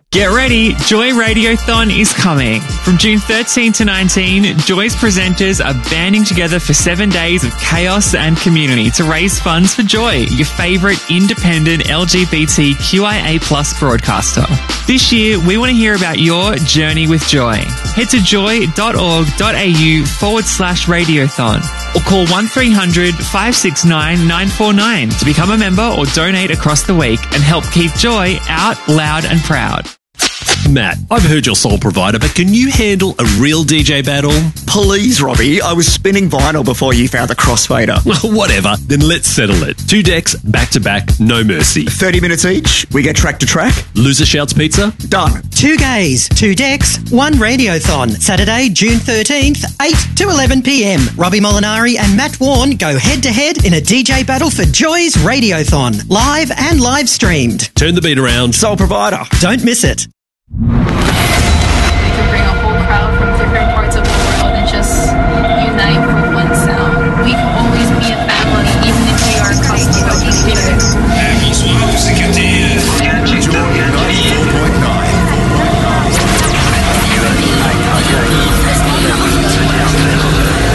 Get ready, Joy Radiothon is coming. From June 13 to 19, Joy's presenters are banding together for 7 days of chaos and community to raise funds for Joy, your favourite independent LGBTQIA+ broadcaster. This year, we want to hear about your journey with Joy. Head to joy.org.au/radiothon or call 1300 569 949 to become a member or donate across the week and help keep Joy out loud and proud. Matt, I've heard you're sole provider, but can you handle a real DJ battle? Please, Robbie. I was spinning vinyl before you found the crossfader. Whatever. Then let's settle it. 2 decks, back-to-back, no mercy. 30 minutes each. We get track to track. Loser shouts pizza? Done. 2 gays, 2 decks, 1 radiothon. Saturday, June 13th, 8 to 11 p.m. Robbie Molinari and Matt Warren go head-to-head in a DJ battle for Joy's Radiothon. Live and live streamed. Turn the beat around. Sole provider. Don't miss it.